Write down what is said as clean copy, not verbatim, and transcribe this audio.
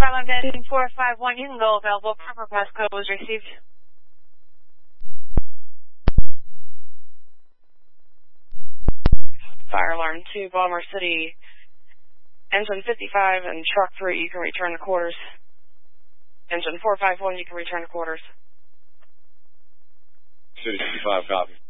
Starline Bed 451, you can go available. Proper passcode was received. Fire alarm 2, Baltimore City, engine 55 and truck 3, you can return to quarters. Engine 451, you can return to quarters. City 55, copy.